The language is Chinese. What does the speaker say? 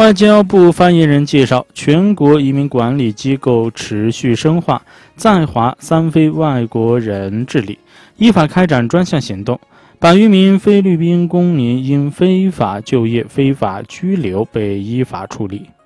外交部发言人介绍，全国移民管理机构持续深化在华三非外国人治理，依法开展专项行动。100余名菲律宾公民因非法就业、非法居留被依法处理。